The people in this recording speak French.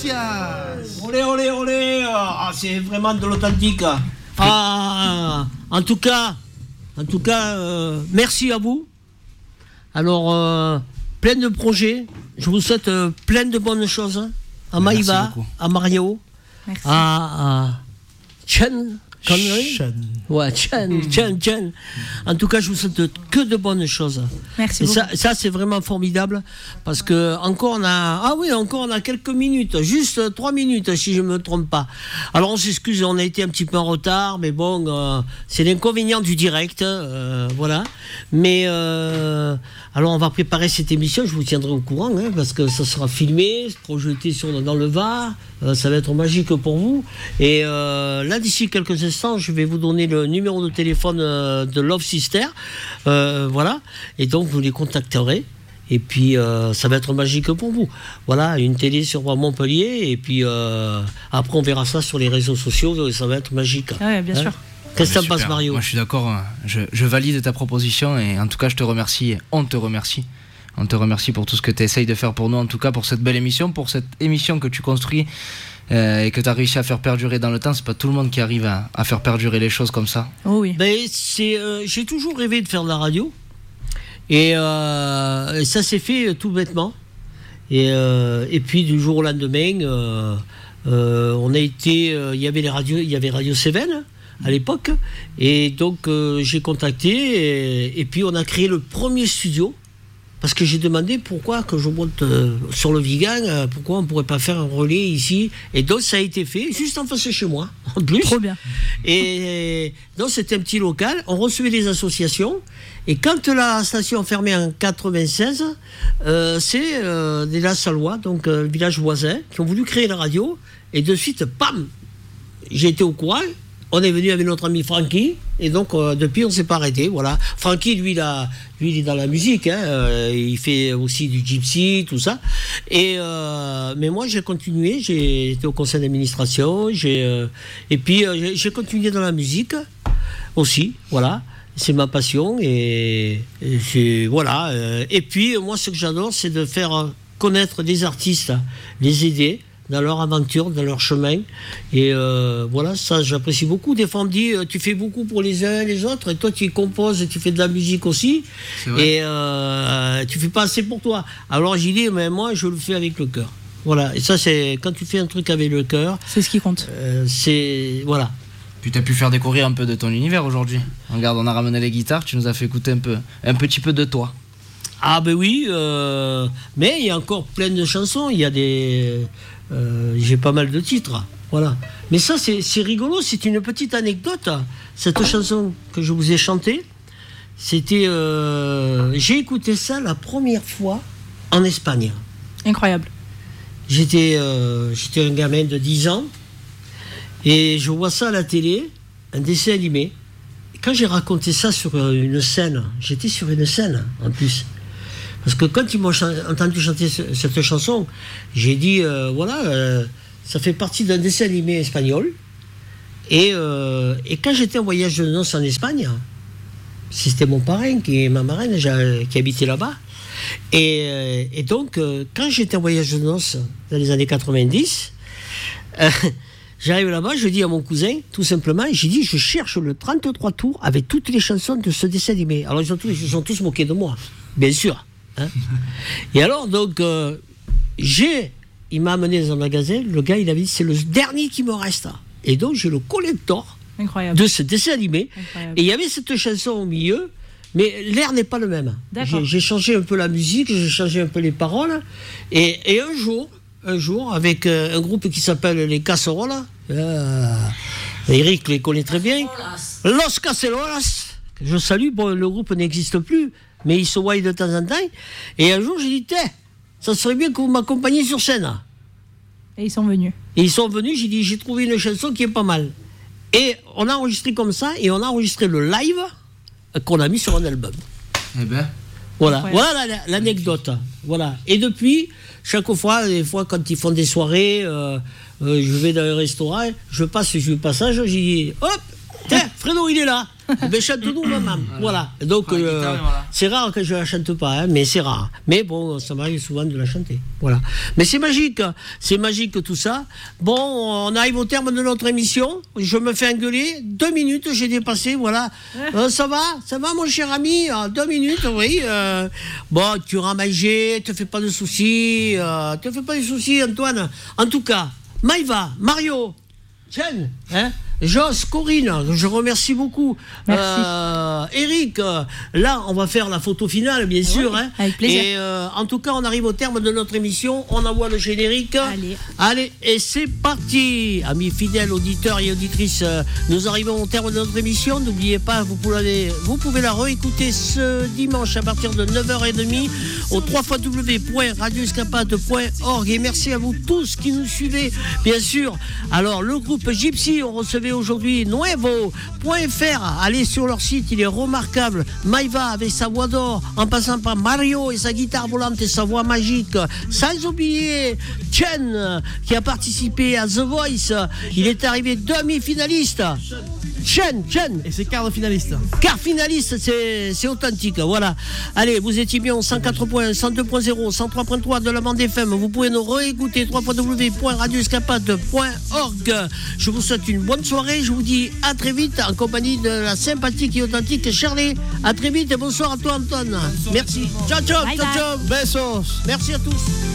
gracias. Olé, olé, olé. Ah, c'est vraiment de l'authentique. Ah, en tout cas, merci à vous. Alors, plein de projets. Je vous souhaite plein de bonnes choses. À Maïva, à Mario, à Chen. Chen. En tout cas, je vous souhaite que de bonnes choses. Merci beaucoup. Ça, c'est vraiment formidable parce que encore on a quelques minutes, juste 3 minutes si je me trompe pas. Alors on s'excuse, on a été un petit peu en retard, mais bon, c'est l'inconvénient du direct, voilà. Mais alors on va préparer cette émission, je vous tiendrai au courant, parce que ça sera filmé, projeté dans le Var, ça va être magique pour vous. Et là, d'ici quelques instants, je vais vous donner le numéro de téléphone de Love Sister, voilà. Et donc vous les contacterez. Et puis ça va être magique pour vous. Voilà, une télé sur Montpellier. Et puis après on verra ça sur les réseaux sociaux. Ça va être magique. Ouais, bien sûr. Qu'est-ce que ça passe, Mario ? Moi je suis d'accord, je valide ta proposition et en tout cas je te remercie, on te remercie pour tout ce que tu essayes de faire pour nous, en tout cas pour cette belle émission, pour cette émission que tu construis et que tu as réussi à faire perdurer dans le temps. C'est pas tout le monde qui arrive à faire perdurer les choses comme ça. Oh oui. Ben, j'ai toujours rêvé de faire de la radio et ça s'est fait tout bêtement et puis du jour au lendemain on a été, il y avait Radio Cévennes à l'époque, et donc j'ai contacté et puis on a créé le premier studio parce que j'ai demandé pourquoi que je monte sur le Vigan, pourquoi on ne pourrait pas faire un relais ici, et donc ça a été fait juste en face de chez moi en plus. Trop bien. Et donc c'était un petit local, on recevait des associations, et quand la station fermait en 96, c'est des La Salois, donc village voisin, qui ont voulu créer la radio, et de suite, bam, j'ai été au courant. On est venu avec notre ami Francky, et donc depuis on s'est pas arrêté. Voilà. Francky, lui, il est dans la musique, il fait aussi du gypsy, tout ça. Et mais moi j'ai continué, j'ai été au conseil d'administration, et puis j'ai continué dans la musique aussi. Voilà, c'est ma passion voilà. Et puis moi ce que j'adore, c'est de faire connaître des artistes, les aider dans leur aventure, dans leur chemin. Et voilà, ça j'apprécie beaucoup. Des fois on me dit, tu fais beaucoup pour les uns et les autres, et toi tu composes, tu fais de la musique aussi, et tu fais pas assez pour toi. Alors j'ai dit, mais moi je le fais avec le cœur. Voilà, et ça c'est, quand tu fais un truc avec le cœur, c'est ce qui compte. Voilà. Puis tu as pu faire découvrir un peu de ton univers aujourd'hui. Regarde, on a ramené les guitares, tu nous as fait écouter un petit peu de toi. Ah ben oui, mais il y a encore plein de chansons, il y a j'ai pas mal de titres, voilà. Mais ça c'est rigolo, c'est une petite anecdote. Cette chanson que je vous ai chantée, c'était, j'ai écouté ça la première fois en Espagne. Incroyable. J'étais un gamin de 10 ans et je vois ça à la télé, un dessin animé. Et quand j'ai raconté ça sur une scène, j'étais sur une scène en plus. Parce que quand ils m'ont entendu chanter cette chanson, j'ai dit, ça fait partie d'un dessin animé espagnol. Et quand j'étais en voyage de noces en Espagne, c'était mon parrain et ma marraine qui habitaient là-bas. Et donc, quand j'étais en voyage de noces dans les années 90, j'arrive là-bas, je dis à mon cousin, tout simplement, j'ai dit, je cherche le 33 tours avec toutes les chansons de ce dessin animé. Alors, ils se sont tous moqués de moi, bien sûr. Hein. Et alors donc il m'a amené dans un magasin, le gars il avait dit c'est le dernier qui me reste, et donc j'ai le collector de ce dessin animé. Incroyable. Et il y avait cette chanson au milieu, mais l'air n'est pas le même. J'ai changé un peu la musique, j'ai changé un peu les paroles, et un jour avec un groupe qui s'appelle les Casseroles, Eric les connaît très bien, Los Cacerolas, je salue. Bon, le groupe n'existe plus, mais ils se voient de temps en temps. Et un jour, j'ai dit, ça serait bien que vous m'accompagniez sur scène. Et ils sont venus. J'ai dit, j'ai trouvé une chanson qui est pas mal. Et on a enregistré comme ça, et on a enregistré le live qu'on a mis sur un album. Eh ben. Voilà l'anecdote. Voilà. Et depuis, chaque fois, des fois, quand ils font des soirées, je vais dans un restaurant, je passe, je passage, j'ai dit, hop, Fredo, il est là. Ben, chante-nous, maman. Voilà. Donc, c'est rare que je la chante pas, hein, mais c'est rare. Mais bon, ça m'arrive souvent de la chanter. Voilà. Mais c'est magique tout ça. Bon, on arrive au terme de notre émission. Je me fais engueuler. 2 minutes, j'ai dépassé. Voilà. Ça va, mon cher ami. 2 minutes, oui. Bon, tu auras mangé. Te fais pas de soucis. Antoine. En tout cas, Maïva, Mario, Jen, hein. Joss, Corinne, je remercie beaucoup. Eric, là, on va faire la photo finale, bien sûr. Oui, hein. avec plaisir. Et en tout cas, on arrive au terme de notre émission. On envoie le générique. Allez, et c'est parti. Amis fidèles, auditeurs et auditrices, nous arrivons au terme de notre émission. N'oubliez pas, vous pouvez la réécouter ce dimanche à partir de 9h30 au www.radioescapade.org. Et merci à vous tous qui nous suivez, bien sûr. Alors, le groupe Gypsy, on recevait aujourd'hui Nuevo.fr. Allez sur leur site, il est remarquable. Maïva avec sa voix d'or, en passant par Mario et sa guitare volante et sa voix magique. Sans oublier Chen, qui a participé à The Voice. Il est arrivé demi-finaliste. Chen. Et c'est quart finaliste. Quart finaliste, c'est authentique. Voilà. Allez, vous étiez bien au 104 points, 102.0, 103.3 de la bande FM. Vous pouvez nous réécouter www.radioescapade.org. Je vous souhaite une bonne soirée. Je vous dis à très vite en compagnie de la sympathique et authentique Charlie. À très vite et bonsoir à toi, Antoine. Merci. Ciao. Bye. Besos. Merci à tous.